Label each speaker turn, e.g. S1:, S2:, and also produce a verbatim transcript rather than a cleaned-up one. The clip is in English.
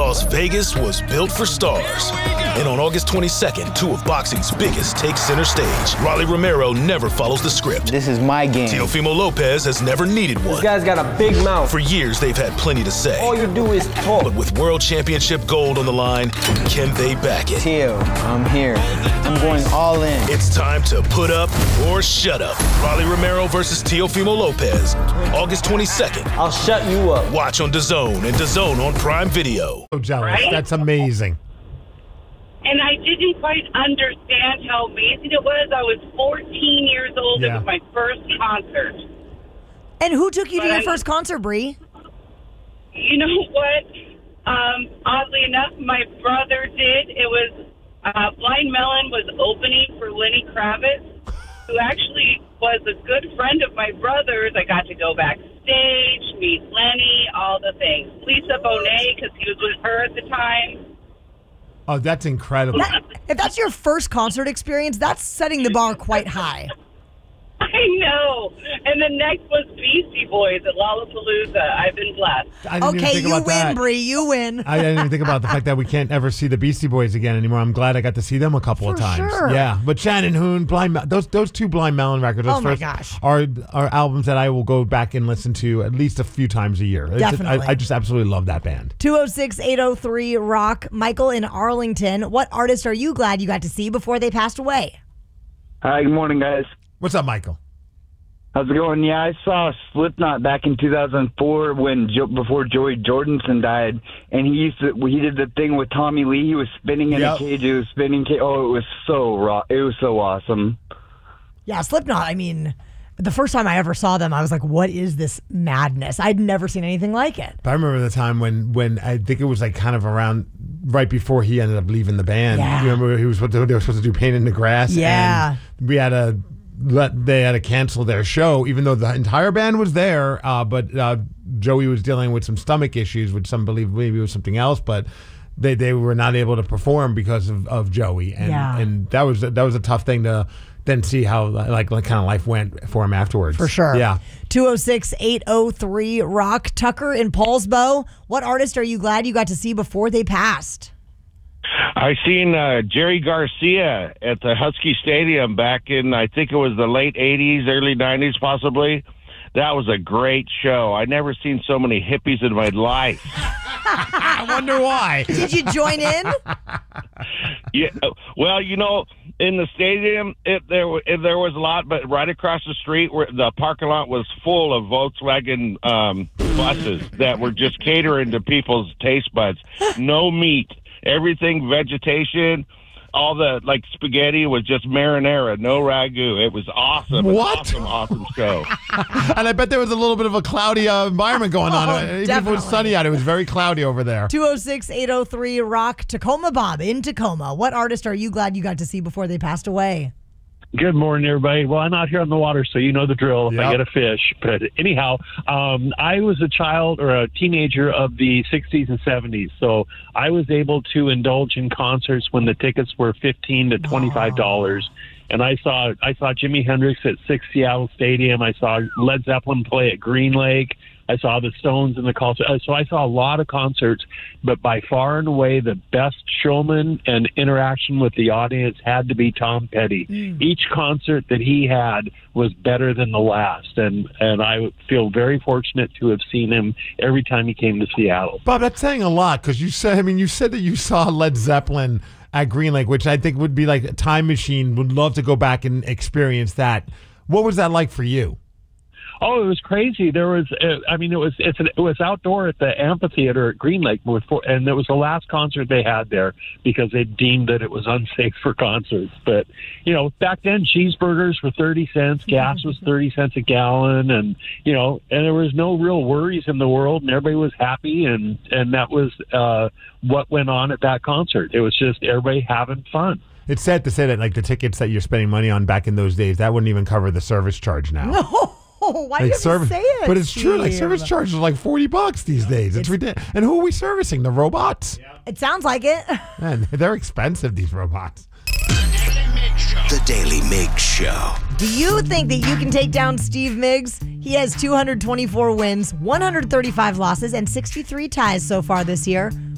S1: Las Vegas was built for stars. And on August twenty-second, two of boxing's biggest take center stage. Rolly Romero never follows the script.
S2: This is my game.
S1: Teofimo Lopez has never needed one.
S2: This guy's got a big mouth.
S1: For years, they've had plenty to say.
S2: All you do is talk.
S1: But with World Championship gold on the line, can they back it?
S2: Teo, I'm here. I'm going all in.
S1: It's time to put up or shut up. Rolly Romero versus Teofimo Lopez, August twenty-second.
S2: I'll shut you up.
S1: Watch on DAZN and DAZN on Prime Video.
S3: So jealous.
S4: Right?
S3: That's amazing.
S4: And I didn't quite understand how amazing it was. I was fourteen years old.
S3: Yeah.
S4: It was my first concert.
S5: And who took you
S4: But
S5: to your
S4: I-
S5: first concert, Bree?
S4: You know what? Um, oddly enough, my brother did. It was uh, Blind Melon was opening for Lenny Kravitz, who actually was a good friend of my brother's. I got to go backstage, meet Lenny, all the things. Lisa Bonet, because he was with her at the time.
S3: Oh, that's incredible.
S5: That, if that's your first concert experience, that's setting the bar quite high.
S4: I know. And the next was Beastie Boys at Lollapalooza. I've been blessed.
S3: I didn't even
S5: Okay,
S3: think
S5: you
S3: about
S5: win,
S3: that.
S5: Bree. You win.
S3: I didn't even think about the fact that we can't ever see the Beastie Boys again anymore. I'm glad I got to see them a couple of
S5: For
S3: times.
S5: sure.
S3: Yeah, but Shannon Hoon, Blind Mel- those those two Blind Melon records, those
S5: Oh, my
S3: first
S5: gosh.
S3: are are albums that I will go back and listen to at least a few times a year. It's just-
S5: Definitely.
S3: I, I just absolutely love that band.
S5: two oh six, eight oh three, rock. Michael in Arlington. What artist are you glad you got to see before they passed away?
S6: Hi, good morning, guys.
S3: What's up, Michael?
S6: How's it going? Yeah, I saw Slipknot back in two thousand four when jo- before Joey Jordison died, and he used to he did the thing with Tommy Lee. He was spinning in
S3: Yep.
S6: a cage. It was spinning. Ca- oh, it was so raw. It was so awesome.
S5: Yeah, Slipknot. I mean, the first time I ever saw them, I was like, what is this madness? I'd never seen anything like it.
S3: But I remember the time when, when I think it was like kind of around right before he ended up leaving the band.
S5: Yeah.
S3: You remember he was supposed to, they were supposed to do Pain in the Grass.
S5: Yeah.
S3: And we had to let they had to cancel their show, even though the entire band was there. Uh, but uh, Joey was dealing with some stomach issues, which some believe maybe it was something else. But they, they were not able to perform because of, of Joey, and
S5: Yeah.
S3: and that was that was a tough thing to then see how like like kind of life went for him afterwards.
S5: For sure.
S3: Yeah.
S5: two oh six, eight oh three, rock. Tucker in Paulsbo. What artist are you glad you got to see before they passed?
S7: I seen uh, Jerry Garcia at the Husky Stadium back in, I think it was the late eighties, early nineties possibly. That was a great show. I never seen so many hippies in my life.
S3: I wonder why.
S5: Did you join in?
S7: Yeah, well, you know, in the stadium, it, there wa- it, there was a lot, but right across the street, where the parking lot was full of Volkswagen um, buses that were just catering to people's taste buds. No meat, everything vegetation. All the, like, spaghetti was just marinara, no ragu. It was awesome.
S3: What?
S7: Awesome, awesome show.
S3: And I bet there was a little bit of a cloudy uh, environment going on.
S5: Oh,
S3: Even if it
S5: definitely.
S3: was sunny out, it was very cloudy over there.
S5: two oh six, eight oh three, rock. Tacoma Bob in Tacoma. What artist are you glad you got to see before they passed away?
S8: Good morning, everybody. Well, I'm out here on the water, so you know the drill if
S3: Yep.
S8: I get a fish. But anyhow, um, I was a child or a teenager of the sixties and seventies, so I was able to indulge in concerts when the tickets were fifteen to twenty-five dollars. And I saw I saw Jimi Hendrix at Six Seattle Stadium. I saw Led Zeppelin play at Green Lake. I saw the Stones in the concert. So I saw a lot of concerts, but by far and away the best showman and interaction with the audience had to be Tom Petty.
S5: Mm.
S8: Each concert that he had was better than the last, and and I feel very fortunate to have seen him every time he came to Seattle.
S3: Bob, that's saying a lot because you said, I mean, you said that you saw Led Zeppelin at Green Lake, which I think would be like a time machine. Would love to go back and experience that. What was that like for you?
S8: Oh, it was crazy. There was, uh, I mean, it was it's an, it was outdoor at the amphitheater at Green Lake, before, and it was the last concert they had there because they deemed that it was unsafe for concerts. But you know, back then cheeseburgers were thirty cents, gas was thirty cents a gallon, and you know, and there was no real worries in the world, and everybody was happy, and and that was uh, what went on at that concert. It was just everybody having fun.
S3: It's sad to say that like the tickets that you're spending money on back in those days, that wouldn't even cover the service charge now.
S5: No. Why do you
S3: Like
S5: have
S3: service,
S5: to say it?
S3: but it's true. Like
S5: Steve?
S3: service charges are like forty bucks these days. It's, ridiculous. And who are we servicing? The robots?
S5: It sounds like it.
S3: Man, they're expensive. These robots.
S1: The Daily Mig Show.
S5: Do you think that you can take down Steve Miggs? He has two hundred twenty-four wins, one hundred thirty-five losses, and sixty-three ties so far this year.